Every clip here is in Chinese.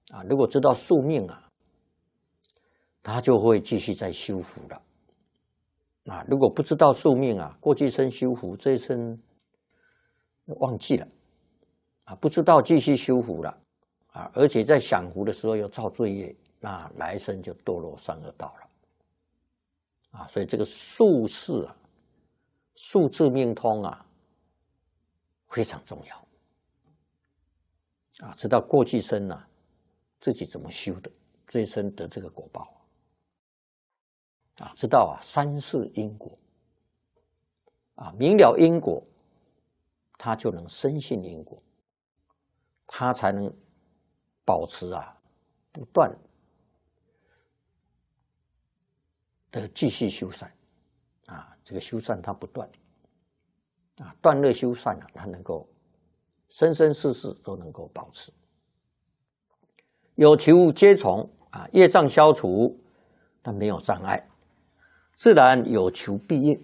啊，如果知道宿命啊，他就会继续再修福了。啊，如果不知道宿命啊，过去生修福，这一生忘记了，啊，不知道继续修福了，啊，而且在享福的时候又造罪业，那来生就堕落三恶道了。啊，所以这个宿世啊，宿智命通啊，非常重要。啊，知道过去生啊，自己怎么修的，这一生得这个果报。啊，知道啊，三世因果。啊，明了因果，他就能深信因果，他才能保持啊不断的继续修善。啊，这个修善它不断，啊，断恶修善啊，它能够生生世世都能够保持。有求皆从啊，业障消除，但没有障碍，自然有求必应。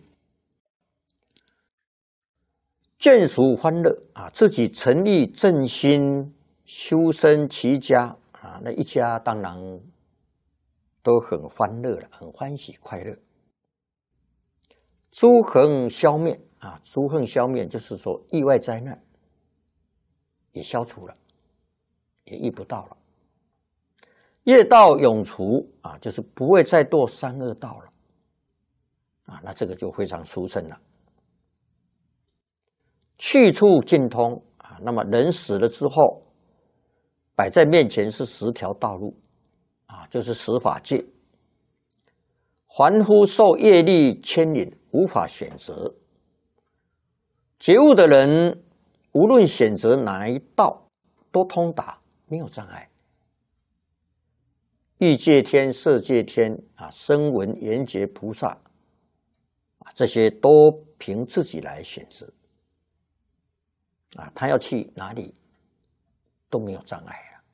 眷属欢乐啊，自己诚意正心修身齐家啊，那一家当然都很欢乐了，很欢喜快乐。诸横消灭啊，诸横消灭就是说意外灾难也消除了，也遇不到了。业道永除啊，就是不会再堕三恶道了啊，那这个就非常殊胜了。去处尽通啊，那么人死了之后，摆在面前是10条道路啊，就是10法界。凡夫受业力牵引，无法选择。觉悟的人，无论选择哪一道，都通达，没有障碍。欲界天、色界天啊，声闻、缘觉菩萨啊，这些都凭自己来选择。啊，他要去哪里都没有障碍了。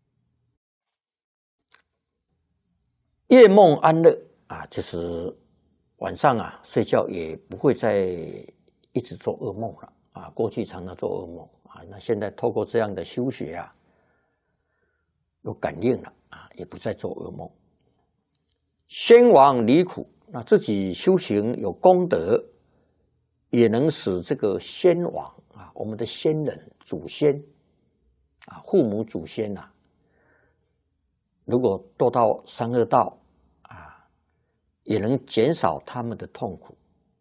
夜梦安乐啊，就是晚上啊睡觉也不会再一直做噩梦了啊。过去常常做噩梦啊，那现在透过这样的修学啊，有感应了啊，也不再做噩梦。先王离苦，那自己修行有功德，也能使这个先王啊，我们的先人、祖先啊、父母祖先呐，如果堕到三恶道啊，也能减少他们的痛苦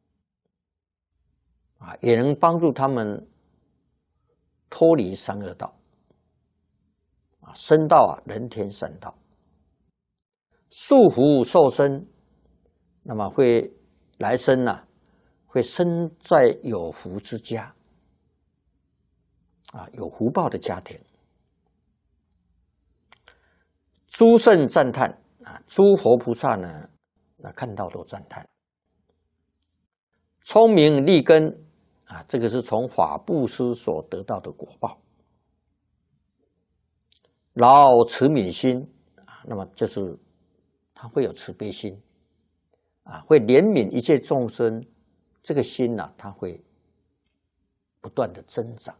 啊，也能帮助他们脱离三恶道啊，升到啊人天善道。束缚受身，那么会来生啊，会生在有福之家啊，有福报的家庭。诸圣赞叹啊，诸佛菩萨呢，那看到都赞叹。聪明利根啊，这个是从法布施所得到的果报。饶慈悯心啊，那么就是他会有慈悲心啊，会怜悯一切众生，这个心呢，它会不断的增长。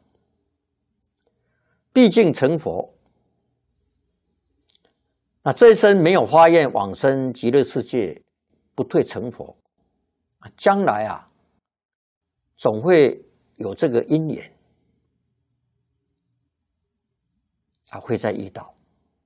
毕竟成佛，那这一生没有发愿往生极乐世界，不退成佛啊，将来啊，总会有这个因缘啊，会再遇到。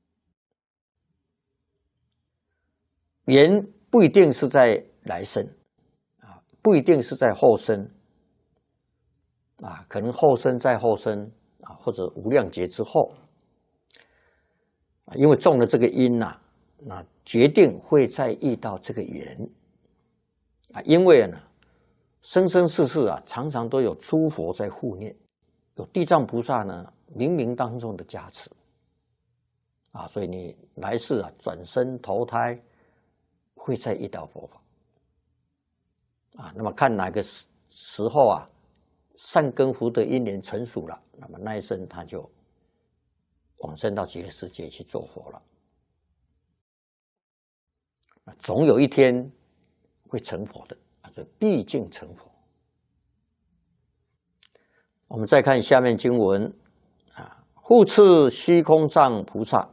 缘不一定是在来生啊，不一定是在后生啊，可能后生再后生啊，或者无量劫之后啊，因为种了这个因呐，那决定会再遇到这个缘啊，因为呢，生生世世啊，常常都有诸佛在护念，有地藏菩萨呢，冥冥当中的加持啊，所以你来世啊，转生投胎。会再遇到佛法啊，那么看哪个时候啊，善根福德因缘成熟了，那么那一生他就往生到极乐世界去做佛了。总有一天会成佛的啊，这毕竟成佛。我们再看下面经文啊，护持虚空藏菩萨